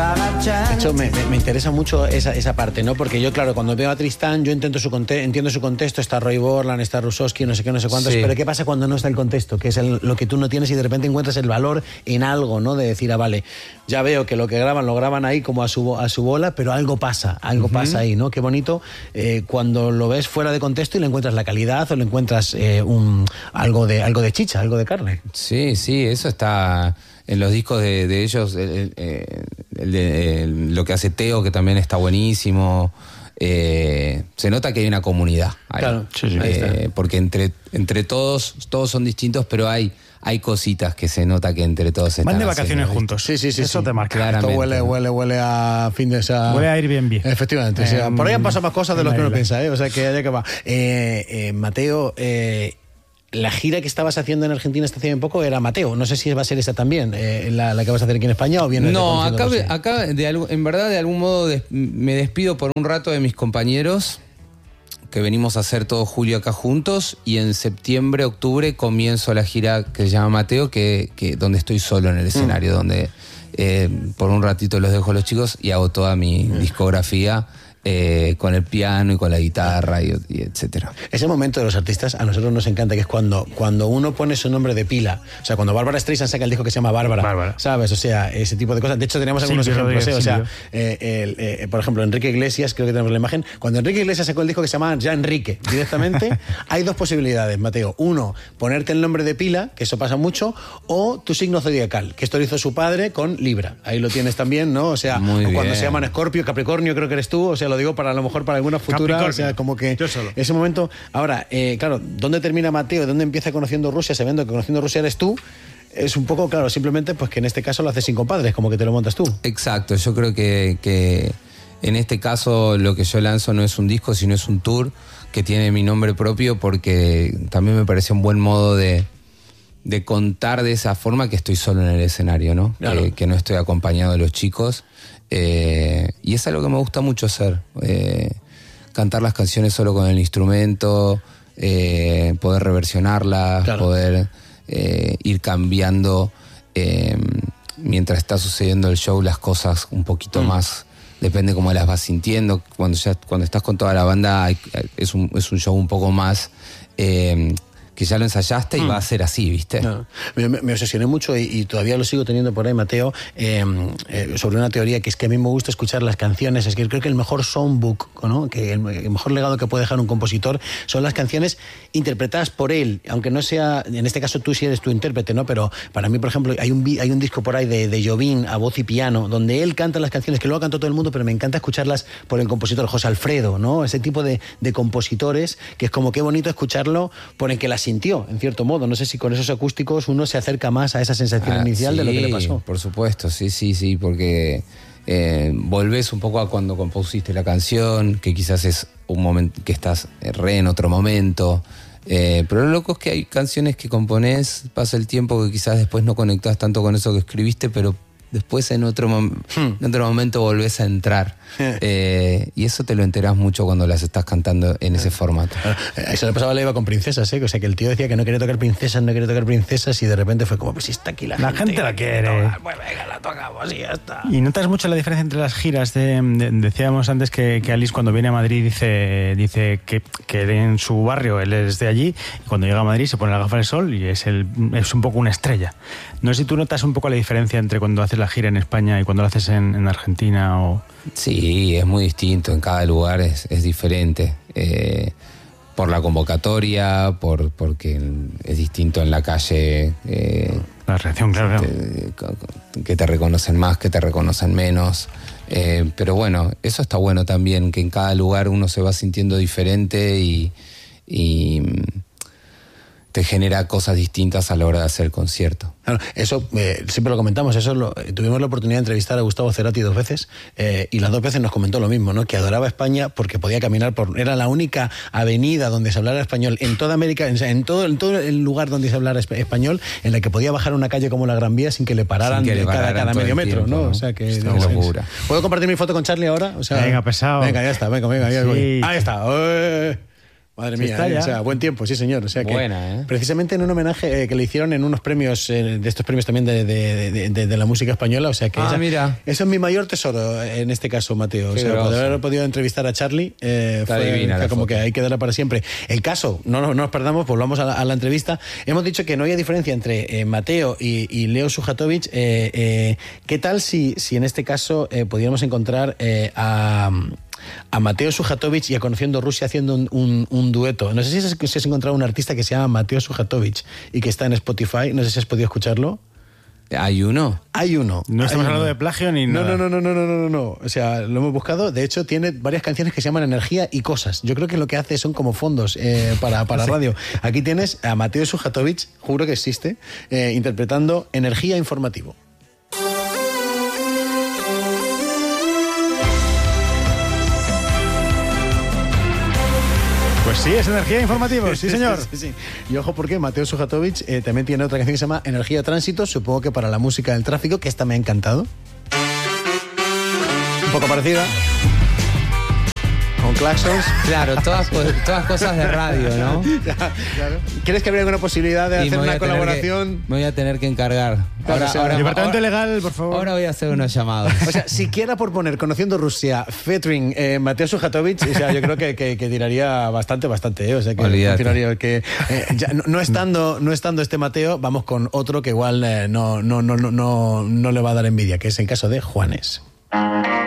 De hecho, me interesa mucho esa parte, ¿no? Porque yo, claro, cuando veo a Tristán, yo entiendo su contexto, está Roy Borland, está Rusowski, no sé qué, no sé cuántos, pero ¿qué pasa cuando no está el contexto? Que es lo que tú no tienes y de repente encuentras el valor en algo, ¿no? De decir, vale, ya veo que lo que graban, lo graban ahí como a su bola, pero algo pasa ahí, ¿no? Qué bonito cuando lo ves fuera de contexto y le encuentras la calidad o le encuentras algo de chicha, algo de carne. Sí, eso está en los discos de ellos, lo que hace Teo, que también está buenísimo. Se nota que hay una comunidad ahí. Claro, sí, porque entre todos son distintos, pero hay cositas que se nota que entre todos están. Van de vacaciones haciendo, juntos. Sí. Eso te marca. Claramente. Esto huele a fin de esa... Huele a Airbnb. Efectivamente. O sea, por ahí han pasado más cosas de lo que uno piensa, ¿eh? O sea, que allá que va. Mateo, la gira que estabas haciendo en Argentina hasta hace bien poco era Mateo. No sé si va a ser esa también, la que vas a hacer aquí en España o bien. No, acá en verdad, de algún modo me despido por un rato de mis compañeros, que venimos a hacer todo julio acá juntos, y en septiembre, octubre comienzo la gira que se llama Mateo, que donde estoy solo en el escenario, donde por un ratito los dejo a los chicos y hago toda mi discografía con el piano y con la guitarra y etcétera. Ese momento de los artistas a nosotros nos encanta, que es cuando uno pone su nombre de pila. O sea, cuando Bárbara Streisand saca el disco que se llama Bárbara, ¿sabes? O sea, ese tipo de cosas. De hecho, tenemos algunos ejemplos. O sea, por ejemplo, Enrique Iglesias, creo que tenemos la imagen. Cuando Enrique Iglesias sacó el disco que se llama Ya Enrique, directamente, hay dos posibilidades, Mateo. Uno, ponerte el nombre de pila, que eso pasa mucho, o tu signo zodiacal, que esto lo hizo su padre con Libra. Ahí lo tienes también, ¿no? O sea, cuando se llaman Escorpio, Capricornio, creo que eres tú. O sea, lo digo para a lo mejor para alguna futura, o sea, como que yo solo. Ese momento. Ahora, claro, ¿dónde termina Mateo? ¿Dónde empieza Conociendo Rusia? Sabiendo que Conociendo Rusia eres tú, es un poco, claro, simplemente pues que en este caso lo haces sin compadres, como que te lo montas tú. Exacto, yo creo que en este caso lo que yo lanzo no es un disco, sino es un tour que tiene mi nombre propio, porque también me parece un buen modo de contar de esa forma que estoy solo en el escenario, ¿no? Claro. Que no estoy acompañado de los chicos. Y es algo que me gusta mucho hacer. Cantar las canciones solo con el instrumento, poder reversionarlas, claro, poder ir cambiando mientras está sucediendo el show las cosas un poquito más. Depende cómo las vas sintiendo. Cuando estás con toda la banda es un show un poco más que ya lo ensayaste y va a ser así, ¿viste? No. Me obsesioné mucho y todavía lo sigo teniendo por ahí, Mateo, sobre una teoría que es que a mí me gusta escuchar las canciones. Es que creo que el mejor songbook, ¿no? Que el mejor legado que puede dejar un compositor son las canciones interpretadas por él, aunque no sea, en este caso tú sí eres tu intérprete, ¿no? Pero para mí, por ejemplo, hay un disco por ahí de Jobim a voz y piano, donde él canta las canciones, que luego cantó todo el mundo, pero me encanta escucharlas por el compositor José Alfredo, ¿no? Ese tipo de compositores, que es como qué bonito escucharlo por el que las sintió, en cierto modo. No sé si con esos acústicos uno se acerca más a esa sensación inicial de lo que le pasó. Por supuesto, sí, porque volvés un poco a cuando compusiste la canción, que quizás es un momento que estás en otro momento. Pero lo loco es que hay canciones que componés, pasa el tiempo que quizás después no conectás tanto con eso que escribiste, pero después en otro momento volvés a entrar. Y eso te lo enterás mucho cuando las estás cantando en ese formato. Eso le pasaba a Leiva con Princesas, ¿eh? O sea, que el tío decía que no quería tocar princesas y de repente fue como, pues si está aquí la gente la quiere. Pues venga, la tocamos y ya está. ¿Y notas mucho la diferencia entre las giras? Decíamos antes que Alice cuando viene a Madrid dice que en su barrio él es de allí, y cuando llega a Madrid se pone la gafa de sol y es un poco una estrella. No sé si tú notas un poco la diferencia entre cuando haces la gira en España y cuando lo haces en Argentina o... Sí, es muy distinto, en cada lugar es diferente. Por la convocatoria, porque es distinto en la calle. La reacción, claro. Que te reconocen más, que te reconocen menos. Pero bueno, eso está bueno también, que en cada lugar uno se va sintiendo diferente y te genera cosas distintas a la hora de hacer el concierto. Claro, eso siempre lo comentamos, tuvimos la oportunidad de entrevistar a Gustavo Cerati 2 veces y las 2 veces nos comentó lo mismo, ¿no? Que adoraba España porque podía caminar era la única avenida donde se hablara español en toda América, en todo el lugar donde se hablara español, en la que podía bajar una calle como la Gran Vía sin que le pararan cada medio metro, ¿no? O sea que es una locura. ¿Puedo compartir mi foto con Charlie ahora? O sea, venga, pesado. Venga, ya está, venga. Sí. Ahí está. Madre mía, o sea, buen tiempo, sí señor. O sea que, buena, precisamente en un homenaje que le hicieron en unos premios, de estos premios también de la música española, o sea que mira. Eso es mi mayor tesoro en este caso, Mateo. O sea, poder haber podido entrevistar a Charlie Está divina como que hay que darla para siempre. El caso, no nos perdamos, volvamos a la entrevista. Hemos dicho que no había diferencia entre Mateo y Leo Sujatovich. ¿Qué tal si en este caso pudiéramos encontrar a Mateo Sujatovich y a Conociendo Rusia haciendo un dueto? No sé si has encontrado un artista que se llama Mateo Sujatovich y que está en Spotify. No sé si has podido escucharlo. ¿Hay uno? Hay uno. No estamos hablando de plagio ni nada. No. O sea, lo hemos buscado. De hecho, tiene varias canciones que se llaman Energía y Cosas. Yo creo que lo que hace son como fondos para radio. Aquí tienes a Mateo Sujatovich, juro que existe, interpretando Energía Informativo. Pues sí, es Energía Informativo, sí señor. Sí. Y ojo porque Mateo Sujatovich también tiene otra canción que se llama Energía Tránsito, supongo que para la música del tráfico, que esta me ha encantado. Un poco parecida. Con claxons. Claro, todas cosas de radio, ¿no? Claro. ¿Quieres que habría alguna posibilidad de hacer una colaboración? Me voy a tener que encargar. Ahora, Departamento Legal, por favor. Ahora voy a hacer unos llamados. O sea, siquiera por poner Conociendo Rusia, featuring Mateo Sujatovich, o sea, yo creo que tiraría bastante, o sea, que continuaría que ya, no estando este Mateo, vamos con otro que igual no le va a dar envidia, que es el caso de Juanes.